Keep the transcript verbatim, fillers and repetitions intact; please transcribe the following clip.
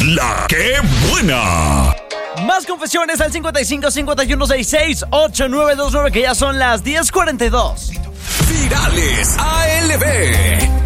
La Que Buena. Más confesiones al cincuenta y cinco, cincuenta y uno, sesenta y seis, ochenta y nueve veintinueve, que ya son las diez cuarenta y dos. Virales A L B.